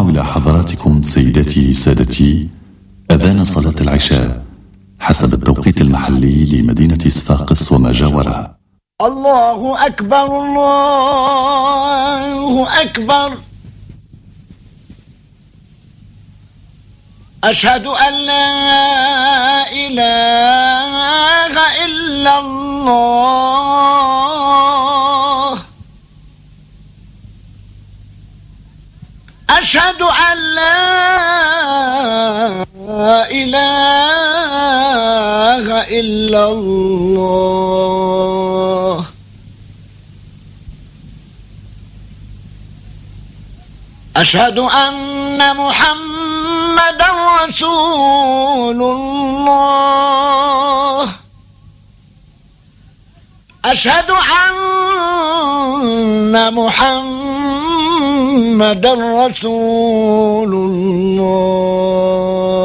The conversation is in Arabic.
نرفع إلى حضراتكم سيداتي سادتي أذان صلاة العشاء حسب التوقيت المحلي لمدينة صفاقس وما جاورها. الله أكبر الله أكبر. أشهد أن لا إله إلا الله. أشهد أن لا إله إلا الله. أشهد أن محمدا رسول الله. أشهد أن محمدا رسول الله.